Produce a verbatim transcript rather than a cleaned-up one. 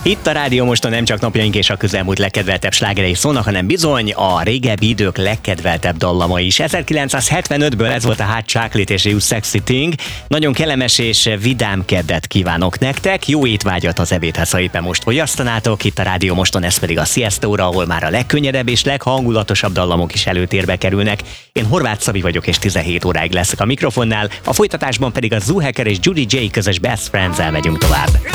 Itt a Rádió Moston nem csak napjaink és a közelmúlt legkedveltebb slágerei szólnak, hanem bizony a régebbi idők legkedveltebb dallama is. ezerkilencszázhetvenötből ez volt a Hot Chocolate és You Sexy Thing. Nagyon kellemes és vidám kedvet kívánok nektek. Jó étvágyat az ebédhez, ha éppen most fogyasztanátok. Itt a Rádió Moston, ez pedig a Sziasztóra, ahol már a legkönnyedebb és leghangulatosabb dallamok is előtérbe kerülnek. Én Horváth Szabi vagyok, és tizenhét óráig leszek a mikrofonnál. A folytatásban pedig a Zoo Hacker és Judy J közös Best Friends-el megyünk tovább.